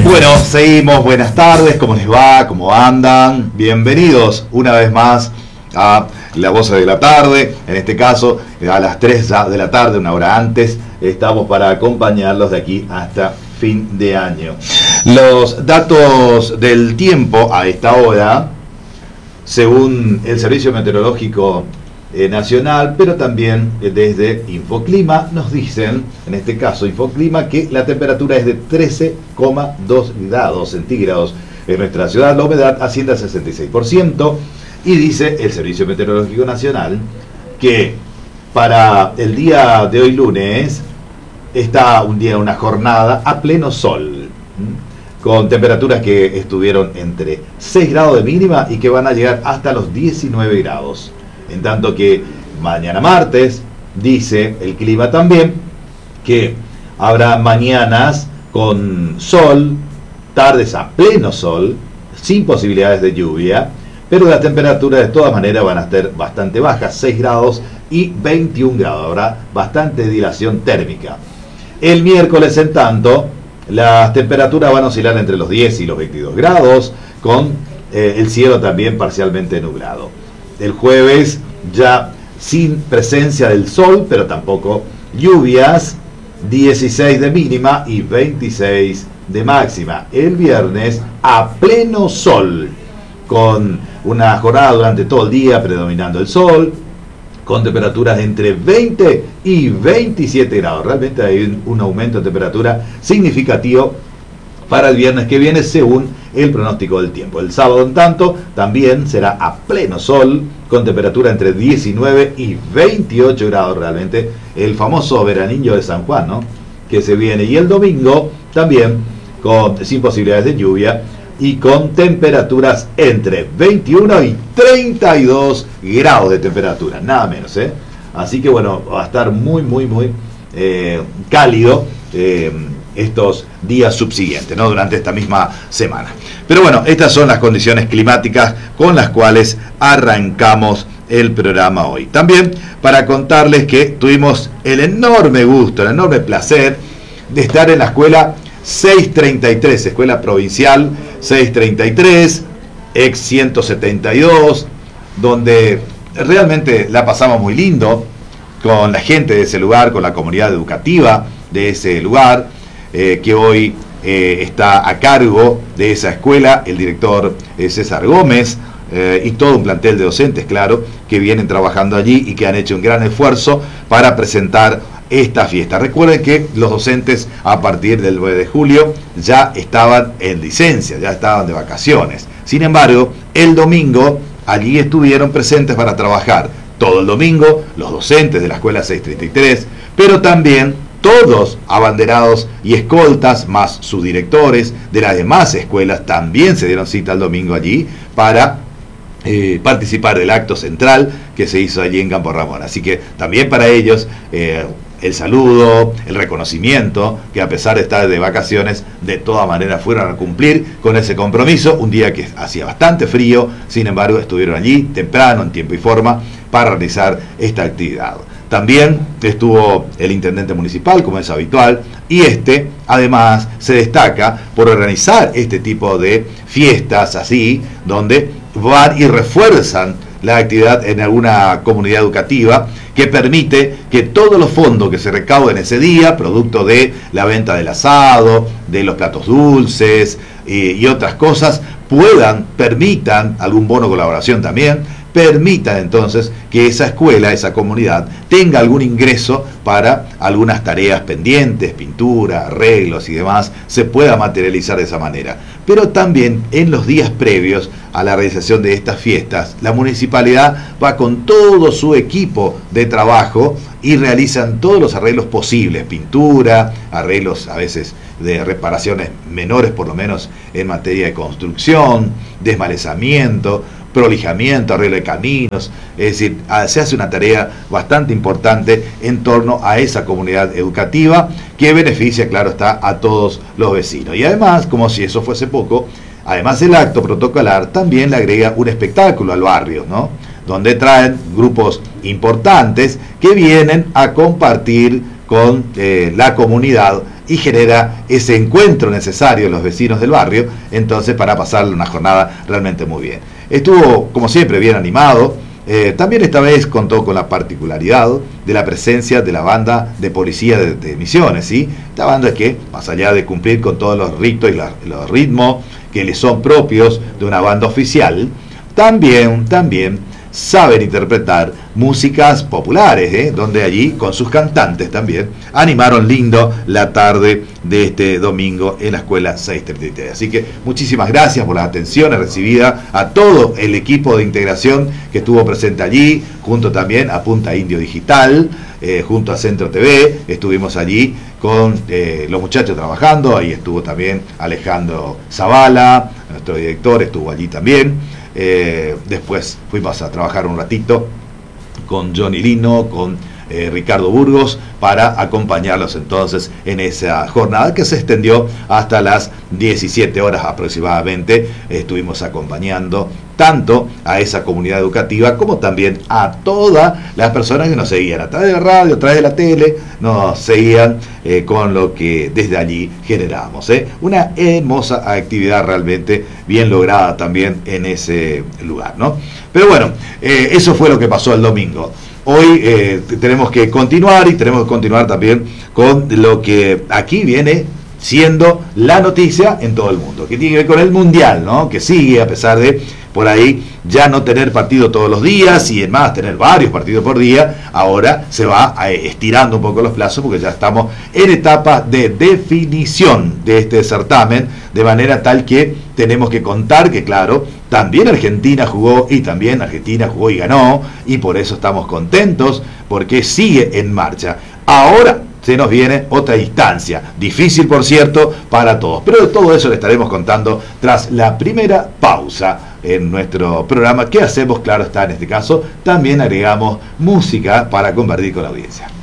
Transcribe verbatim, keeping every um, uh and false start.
Bueno, seguimos. Buenas tardes, ¿cómo les va? ¿Cómo andan? Bienvenidos una vez más a La Voz de la Tarde. En este caso, a las tres de la tarde, una hora antes, estamos para acompañarlos de aquí hasta fin de año. Los datos del tiempo a esta hora, según el Servicio Meteorológico Eh, nacional, pero también eh, desde Infoclima, nos dicen, en este caso Infoclima, que la temperatura es de trece coma dos grados centígrados en nuestra ciudad. La humedad asciende al sesenta y seis por ciento y dice el Servicio Meteorológico Nacional que para el día de hoy lunes está un día, una jornada a pleno sol, con temperaturas que estuvieron entre seis grados de mínima y que van a llegar hasta los diecinueve grados. En tanto que mañana martes, dice el clima también, que habrá mañanas con sol, tardes a pleno sol, sin posibilidades de lluvia, pero las temperaturas de todas maneras van a estar bastante bajas, seis grados y veintiún grados, habrá bastante dilación térmica. El miércoles, en tanto, las temperaturas van a oscilar entre los diez y los veintidós grados, con eh, el cielo también parcialmente nublado. El jueves ya sin presencia del sol, pero tampoco lluvias, dieciséis de mínima y veintiséis de máxima. El viernes a pleno sol, con una jornada durante todo el día predominando el sol, con temperaturas entre veinte y veintisiete grados. Realmente hay un, un aumento de temperatura significativo para el viernes que viene, según el pronóstico del tiempo. El sábado, en tanto, también será a pleno sol, con temperatura entre diecinueve y veintiocho grados. Realmente el famoso veranillo de San Juan, ¿no?, que se viene. Y el domingo también con, sin posibilidades de lluvia y con temperaturas entre veintiuno y treinta y dos grados de temperatura, nada menos, ¿eh? Así que bueno, va a estar muy, muy, muy eh, cálido eh, estos días subsiguientes, ¿no?, durante esta misma semana. Pero bueno, estas son las condiciones climáticas con las cuales arrancamos el programa hoy. También para contarles que tuvimos el enorme gusto, el enorme placer de estar en la escuela seiscientos treinta y tres, escuela provincial seiscientos treinta y tres, ex ciento setenta y dos, donde realmente la pasamos muy lindo con la gente de ese lugar, con la comunidad educativa de ese lugar, eh, que hoy eh, está a cargo de esa escuela el director eh, César Gómez, eh, y todo un plantel de docentes, claro, que vienen trabajando allí y que han hecho un gran esfuerzo para presentar esta fiesta. Recuerden que los docentes a partir del nueve de julio ya estaban en licencia, ya estaban de vacaciones. Sin embargo, el domingo allí estuvieron presentes para trabajar todo el domingo los docentes de la escuela seiscientos treinta y tres, pero también todos abanderados y escoltas, más sus directores de las demás escuelas, también se dieron cita el domingo allí para eh, participar del acto central que se hizo allí en Campo Ramón. Así que también para ellos eh, el saludo, el reconocimiento, que a pesar de estar de vacaciones, de todas maneras fueron a cumplir con ese compromiso, un día que hacía bastante frío. Sin embargo, estuvieron allí temprano, en tiempo y forma, para realizar esta actividad. También estuvo el intendente municipal, como es habitual, y este, además, se destaca por organizar este tipo de fiestas así, donde van y refuerzan la actividad en alguna comunidad educativa, que permite que todos los fondos que se recauden ese día, producto de la venta del asado, de los platos dulces eh, y otras cosas, puedan, permitan, algún bono de colaboración también, permitan entonces que esa escuela, esa comunidad, tenga algún ingreso para algunas tareas pendientes, pintura, arreglos y demás, se pueda materializar de esa manera. Pero también en los días previos a la realización de estas fiestas, la municipalidad va con todo su equipo de trabajo y realizan todos los arreglos posibles, pintura, arreglos a veces de reparaciones menores, por lo menos en materia de construcción, desmalezamiento, prolijamiento, arreglo de caminos. Es decir, se hace una tarea bastante importante en torno a esa comunidad educativa que beneficia, claro está, a todos los vecinos. Y además, como si eso fuese poco, además del acto protocolar, también le agrega un espectáculo al barrio, ¿no?, donde traen grupos importantes que vienen a compartir con eh, la comunidad y genera ese encuentro necesario de los vecinos del barrio, entonces para pasarle una jornada realmente muy bien. Estuvo, como siempre, bien animado. Eh, también esta vez contó con la particularidad de la presencia de la banda de policía de, de Misiones, ¿sí? Esta banda que, más allá de cumplir con todos los ritos y la, los ritmos que le son propios de una banda oficial, también, también saben interpretar músicas populares, ¿eh? Donde allí, con sus cantantes también, animaron lindo la tarde de este domingo en la escuela seiscientos treinta y tres. Así que muchísimas gracias por las atenciones recibidas a todo el equipo de integración que estuvo presente allí, junto también a Punta Indio Digital, eh, junto a Centro T V, estuvimos allí con eh, los muchachos trabajando, ahí estuvo también Alejandro Zavala, nuestro director estuvo allí también. Eh, después fuimos a trabajar un ratito con Johnny Lino, con eh, Ricardo Burgos, para acompañarlos entonces en esa jornada que se extendió hasta las diecisiete horas aproximadamente. Estuvimos acompañando tanto a esa comunidad educativa como también a todas las personas que nos seguían a través de la radio, a través de la tele, nos seguían eh, con lo que desde allí generamos. ¿eh? Una hermosa actividad realmente bien lograda también en ese lugar, ¿no? Pero bueno, eh, eso fue lo que pasó el domingo. Hoy eh, tenemos que continuar y tenemos que continuar también con lo que aquí viene siendo la noticia en todo el mundo, que tiene que ver con el Mundial, ¿no? Que sigue, a pesar de por ahí ya no tener partido todos los días y además tener varios partidos por día, ahora se va estirando un poco los plazos porque ya estamos en etapa de definición de este certamen, de manera tal que tenemos que contar que, claro, también Argentina jugó y también Argentina jugó y ganó, y por eso estamos contentos porque sigue en marcha. Ahora se nos viene otra instancia, difícil por cierto para todos, pero de todo eso le estaremos contando tras la primera pausa en nuestro programa, que hacemos, claro está, en este caso también agregamos música para compartir con la audiencia.